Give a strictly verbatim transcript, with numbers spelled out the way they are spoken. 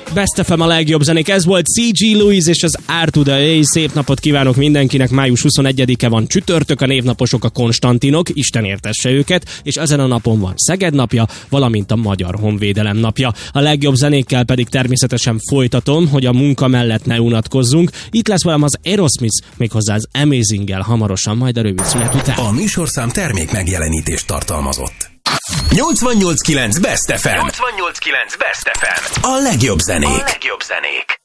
Best ef em a legjobb zenék, ez volt cé gé Louis és az R to the A. Szép napot kívánok mindenkinek, május huszonegyedike van, csütörtök, a névnaposok a Konstantinok, Isten értesse őket, és ezen a napon van Szeged napja, valamint a Magyar Honvédelem napja. A legjobb zenékkel pedig természetesen folytatom, hogy a munka mellett ne unatkozzunk. Itt lesz velem az Aerosmith, méghozzá az Amazing-gel hamarosan, majd a rövid szünet után. A műsorszám termék megjelenítést tartalmazott. nyolcvannyolc kilenc Best ef em. nyolcvannyolc kilenc Best ef em. A legjobb zenék. A legjobb zenék.